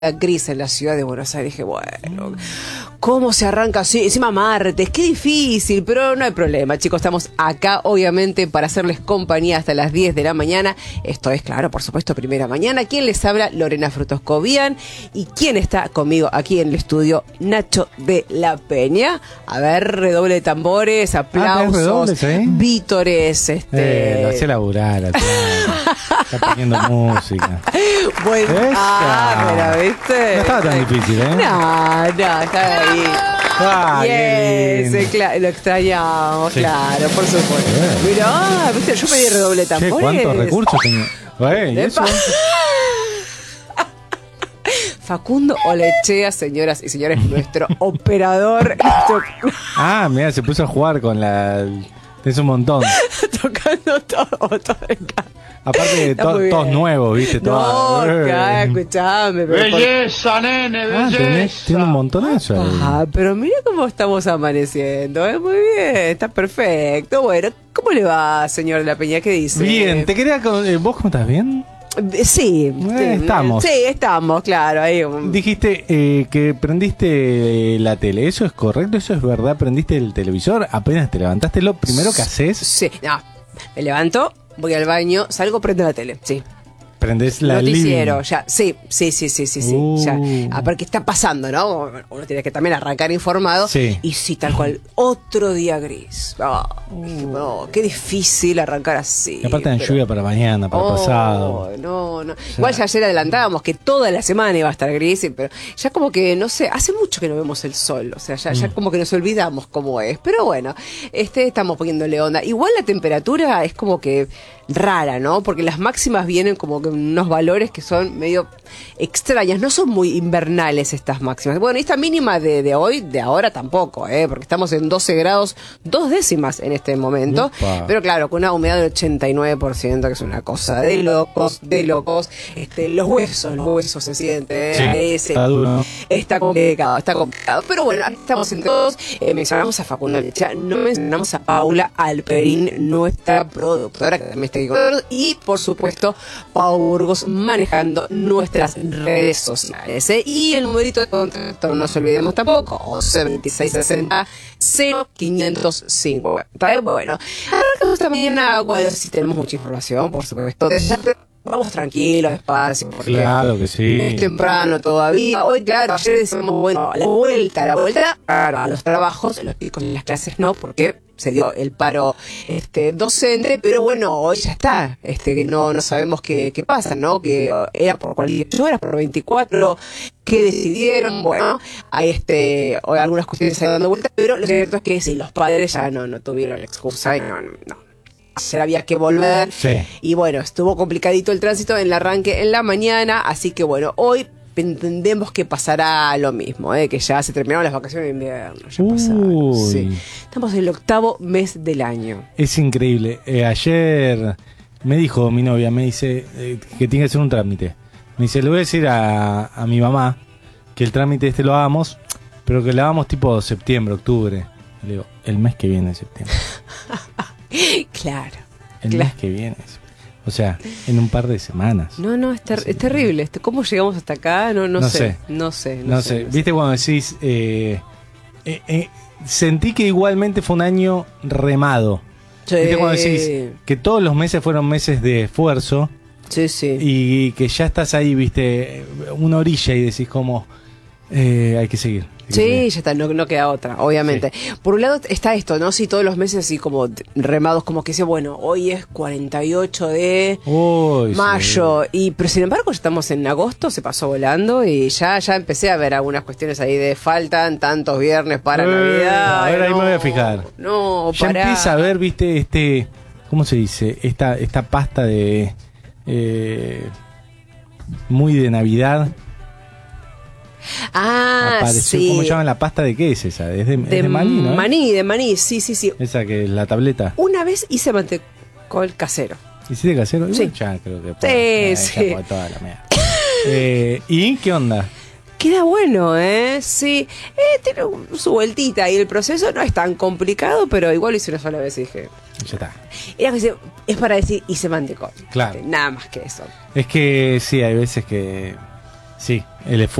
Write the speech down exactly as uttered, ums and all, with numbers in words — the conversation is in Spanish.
gris en la ciudad de Buenos Aires. Dije, bueno, ¿cómo se arranca así? Encima martes, qué difícil, pero no hay problema, chicos, estamos acá obviamente para hacerles compañía hasta las diez de la mañana. Esto es, claro, por supuesto, Primera Mañana. ¿Quién les habla? Lorena Frutos Cobian. ¿Y quién está conmigo aquí en el estudio? Nacho de la Peña. A ver, redoble de tambores, aplausos, ah, redobles, ¿eh? Vítores, este... Eh, lo hacía laburar, está poniendo música. Bueno, ah, mira, ¿viste? No estaba tan difícil, ¿eh? No, no, estaba ahí. Ah, yes, qué claro, lo extrañamos, sí. Claro, por supuesto. Bien. Mirá, viste, yo pedí redoble de tambores. Che, ¿cuántos recursos tenía? Bueno, ¿y eso? Facundo Olechea, señoras y señores, nuestro operador. Ah, mira, se puso a jugar con la... Es un montón. Tocando todo, todo en casa. Aparte de to, todos nuevos, ¿viste? No, acá, escuchame. Belleza, por... nene, belleza. Ah, tenés, tiene un montonazo ahí. Ah, pero mira cómo estamos amaneciendo, ¿eh? Muy bien, está perfecto. Bueno, ¿cómo le va, señor de la Peña? ¿Qué dice? Bien, te quería... ¿Vos cómo estás? ¿Bien? Sí, eh, sí, estamos. Sí, estamos, claro. Ahí. Dijiste eh, que prendiste la tele. ¿Eso es correcto? ¿Eso es verdad? ¿Prendiste el televisor? ¿Apenas te levantaste? ¿Lo primero que haces? Sí, no. Me levanto, voy al baño, salgo, prendo la tele. Sí. ¿Prendés la noticiero? living? Ya, sí, sí, sí, sí, sí, sí. Uh. Ya. Ah, porque está pasando, ¿no? Uno tiene que también arrancar informado. Sí. Y sí, tal cual. Otro día gris. Oh, uh. no, qué difícil arrancar así. Y aparte de pero... lluvia para mañana, para oh, pasado. No, no. Ya. Igual ya ayer adelantábamos que toda la semana iba a estar gris, pero ya como que, no sé, hace mucho que no vemos el sol. O sea, ya, mm. ya como que nos olvidamos cómo es. Pero bueno, este estamos poniéndole onda. Igual la temperatura es como que rara, ¿no? Porque las máximas vienen como que unos valores que son medio extrañas, no son muy invernales estas máximas. Bueno, esta mínima de, de hoy, de ahora tampoco, ¿eh? Porque estamos en doce grados, dos décimas en este momento. Upa. Pero claro, con una humedad del ochenta y nueve por ciento, que es una cosa de locos, de locos. Este, los huesos, los huesos se sienten, ¿eh? Sí, Ese, está duro. Está complicado, está complicado. Pero bueno, aquí estamos entre todos. Eh, mencionamos a Facundo Olechea, no mencionamos a Paula Alperín, nuestra productora, que también está aquí con nosotros, y por supuesto, Pau Burgos manejando nuestras redes sociales, ¿eh? Y el numerito de contacto, no nos olvidemos tampoco, once veintiséis sesenta cero quinientos cincuenta. Bueno, arrancamos esta mañana, bueno, si tenemos mucha información, por supuesto. Vamos tranquilos, despacio, porque claro que sí. Es temprano todavía. Hoy, claro, ayer decimos, bueno, la vuelta, la vuelta claro, a los trabajos, los picos en las clases no, porque se dio el paro este docente, pero bueno, hoy ya está, este que no no sabemos qué, qué pasa, ¿no? Que era por cuarenta y ocho horas, por veinticuatro, que decidieron, bueno, hay este, hoy algunas cuestiones se han dado vuelta, pero lo cierto es que sí, los padres ya no, no tuvieron la excusa y no, no. Se había que volver, sí. Y bueno, estuvo complicadito el tránsito en el arranque en la mañana, así que bueno, hoy entendemos que pasará lo mismo, ¿eh? Que ya se terminaron las vacaciones de invierno, ya pasaron, sí. Estamos en el octavo mes del año. Es increíble. Eh, ayer me dijo mi novia, me dice eh, que tiene que hacer un trámite. Me dice, le voy a decir a, a mi mamá que el trámite este lo hagamos, pero que lo hagamos tipo septiembre, octubre. Y le digo, el mes que viene, septiembre. Claro. El claro. mes que viene. O sea, en un par de semanas. No, no, es, ter- es terrible. ¿Cómo llegamos hasta acá? No, no, no sé. sé. No sé. No, no sé, sé. no ¿Viste sé. cuando decís... Eh, eh, eh, sentí que igualmente fue un año remado. Sí. ¿Viste cuando decís que todos los meses fueron meses de esfuerzo? Sí, sí. Y que ya estás ahí, viste, una orilla y decís como... Eh, hay que seguir. Hay Sí, que seguir. ya está, no, no queda otra, obviamente. Sí. Por un lado está esto, ¿no? Sí, todos los meses así como remados, como que dice, bueno, hoy es cuarenta y ocho de Uy, mayo, sí. y pero sin embargo ya estamos en agosto, se pasó volando y ya ya empecé a ver algunas cuestiones ahí de faltan tantos viernes para eh, Navidad. A ver, no, ahí me voy a fijar. No, ya pará. empieza a ver, viste, este, ¿cómo se dice? Esta, esta pasta de eh, muy de Navidad. Ah, Apareció, sí. ¿cómo llaman la pasta de qué es esa? Es de, de es de maní, ¿no? Maní, de maní, sí, sí, sí. Esa que es la tableta. Una vez hice mantecol casero. ¿Hiciste casero? Sí. Igual ya creo que Sí, puede, sí. ya toda la mierda. eh, ¿Y qué onda? Queda bueno, ¿eh? Sí. Eh, tiene su vueltita y el proceso no es tan complicado, pero igual lo hice una sola vez y dije... Ya está. Era que se- es para decir hice mantecol. Claro. Nada más que eso. Es que sí, hay veces que Sí, el esfuerzo.